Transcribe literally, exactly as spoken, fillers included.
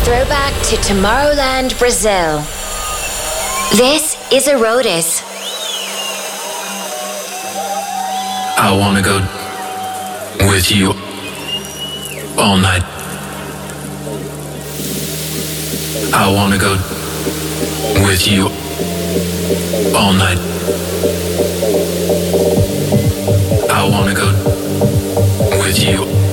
Throwback to Tomorrowland, Brazil. This is Arodis. I wanna go with you all night. I wanna go with you all night. I wanna go with you